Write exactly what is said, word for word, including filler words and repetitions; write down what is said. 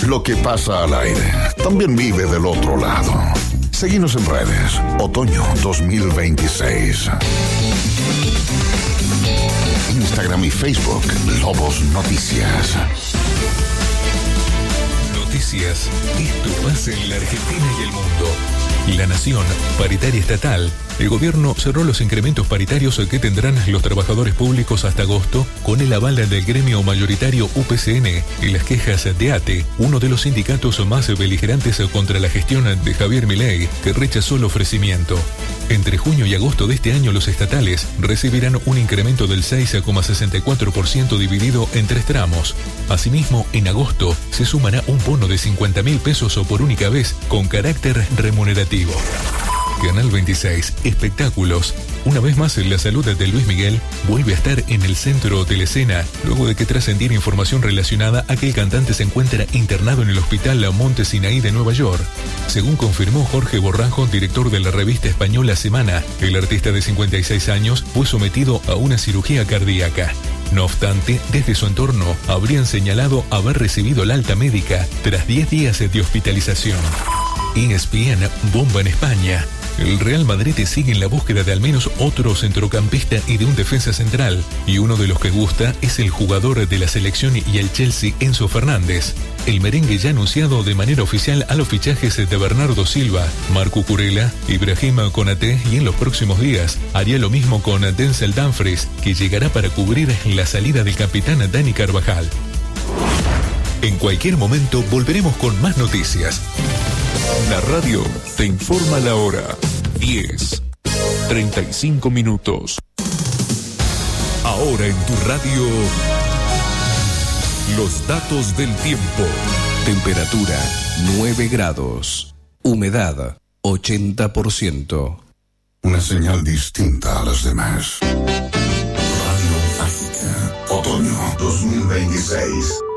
lo que pasa al aire también vive del otro lado. Seguinos en redes. Otoño dos mil veintiséis. Instagram y Facebook, Lobos Noticias. Noticias. Esto pasa en la Argentina y el mundo. La Nación, paritaria estatal. El gobierno cerró los incrementos paritarios que tendrán los trabajadores públicos hasta agosto con el aval del gremio mayoritario U P C N y las quejas de A T E, uno de los sindicatos más beligerantes contra la gestión de Javier Milei, que rechazó el ofrecimiento. Entre junio y agosto de este año los estatales recibirán un incremento del seis coma sesenta y cuatro por ciento dividido en tres tramos. Asimismo, en agosto se sumará un bono de cincuenta mil pesos por única vez con carácter remunerativo. Canal veintiséis, espectáculos. Una vez más, la salud de Luis Miguel vuelve a estar en el centro de la escena, luego de que trascendiera información relacionada a que el cantante se encuentra internado en el Hospital Monte Sinaí de Nueva York. Según confirmó Jorge Borrajo, director de la revista española Semana, el artista de cincuenta y seis años fue sometido a una cirugía cardíaca. No obstante, desde su entorno habrían señalado haber recibido la alta médica tras diez días de hospitalización. E S P N bomba en España. El Real Madrid sigue en la búsqueda de al menos otro centrocampista y de un defensa central, y uno de los que gusta es el jugador de la selección y el Chelsea, Enzo Fernández. El merengue ya ha anunciado de manera oficial a los fichajes de Bernardo Silva, Marco Cucurella, Ibrahima Konaté, y en los próximos días haría lo mismo con Denzel Dumfries, que llegará para cubrir la salida del capitán Dani Carvajal. En cualquier momento volveremos con más noticias. La radio te informa la hora. diez, treinta y cinco minutos. Ahora en tu radio, los datos del tiempo. Temperatura nueve grados. Humedad ochenta por ciento. Una señal distinta a las demás. Radio Mágica. Otoño dos mil veintiséis.